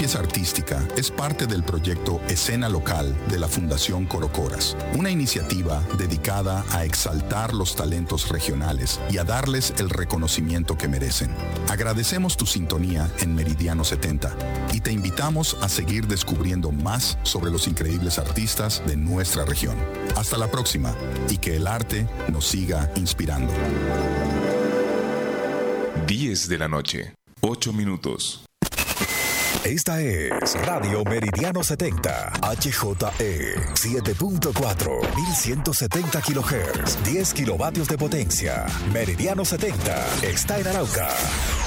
Pieza Artística es parte del proyecto Escena Local de la Fundación Corocoras, una iniciativa dedicada a exaltar los talentos regionales y a darles el reconocimiento que merecen. Agradecemos tu sintonía en Meridiano 70 y te invitamos a seguir descubriendo más sobre los increíbles artistas de nuestra región. Hasta la próxima y que el arte nos siga inspirando. 10 de la noche, 8 minutos. Esta es Radio Meridiano 70, HJE 7.4, 1170 kHz, 10 kilovatios de potencia. Meridiano 70 está en Arauca.